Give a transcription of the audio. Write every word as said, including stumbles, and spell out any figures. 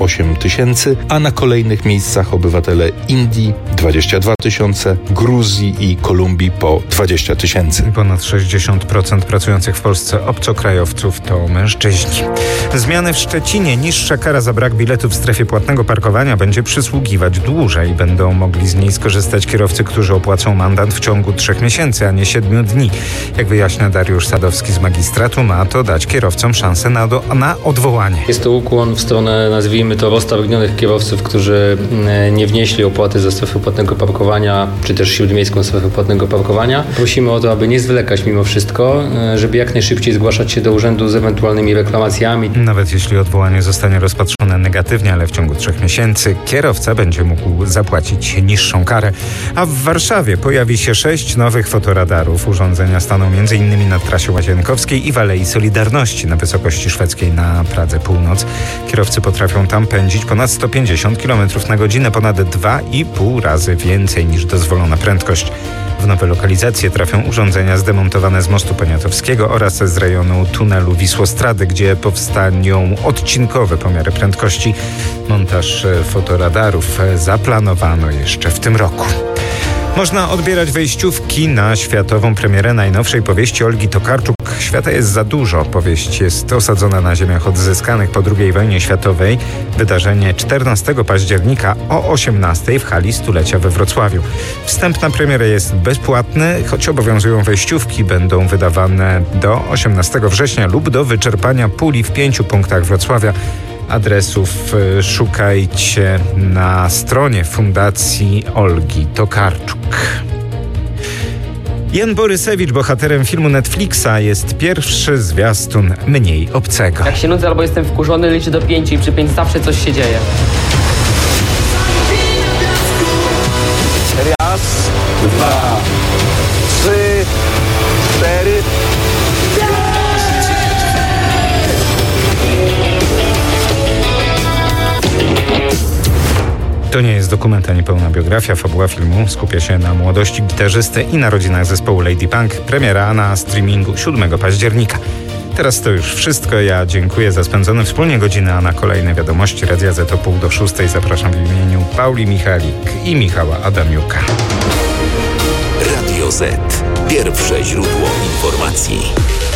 osiem tysięcy, a na kolejnych miejscach obywatele Indii dwadzieścia dwa tysiące, Gruzji i Kolumbii po dwadzieścia tysięcy. Ponad sześćdziesiąt procent pracujących w Polsce obcokrajowców to mężczyźni. Zmiany w Szczecinie. Niższa kara za brak biletu w strefie płatnego parkowania będzie przysługiwać dłużej. Będą mogli z niej skorzystać kierowcy, którzy opłacą mandat w ciągu trzech miesięcy, a nie siedmiu dni. Jak wyjaśnia Dariusz Sadowski z magistratu, ma to dać kierowcom szansę na, do, na odwołanie. Jest to ukłon w stronę, nazwijmy to, roztargnionych kierowców, którzy nie wnieśli opłaty za strefę płatnego parkowania, czy też śródmiejską strefę płatnego parkowania. Prosimy o to, aby nie zwlekać mimo wszystko, żeby jak najszybciej zgłaszać się do urzędu z ewentualnymi reklamacjami. Nawet jeśli odwołanie zostanie rozpatrzone negatywnie, ale w ciągu trzech miesięcy, kierowca będzie mógł zapłacić niższą karę. A w Warszawie pojawi się sześć nowych fotoradarów. Urządzenia staną między innymi na trasie Łazienkowskiej i w Alei Solidarności na wysokości szwedzkiej na Pradze Północ. Kierowcy potrafią tam pędzić ponad sto pięćdziesiąt kilometrów na godzinę, ponad dwa i pół razy więcej niż dozwolona prędkość. W nowe lokalizacje trafią urządzenia zdemontowane z mostu Poniatowskiego oraz z rejonu tunelu Wisłostrady, gdzie powstaną odcinkowe pomiary prędkości. Montaż fotoradarów zaplanowano jeszcze w tym roku. Można odbierać wejściówki na światową premierę najnowszej powieści Olgi Tokarczuk. Świata jest za dużo. Powieść jest osadzona na ziemiach odzyskanych po drugiej wojnie światowej. Wydarzenie czternastego października o osiemnastej w hali stulecia we Wrocławiu. Wstęp na premierę jest bezpłatny, choć obowiązują wejściówki. Będą wydawane do osiemnastego września lub do wyczerpania puli w pięciu punktach Wrocławia. Adresów szukajcie na stronie Fundacji Olgi Tokarczuk. Jan Borysewicz, bohaterem filmu Netflixa, jest pierwszy zwiastun Mniej obcego. Jak się nudzę albo jestem wkurzony, liczę do pięciu i przy pięć zawsze coś się dzieje. Raz, dwa, trzy, cztery... To nie jest dokument ani pełna biografia. Fabuła filmu skupia się na młodości gitarzysty i narodzinach zespołu Lady Punk. Premiera na streamingu siódmego października. Teraz to już wszystko. Ja dziękuję za spędzone wspólnie godziny, a na kolejne wiadomości Radia Z o pół do szóstej zapraszam w imieniu Pauli Michalik i Michała Adamiuka. Radio Z. Pierwsze źródło informacji.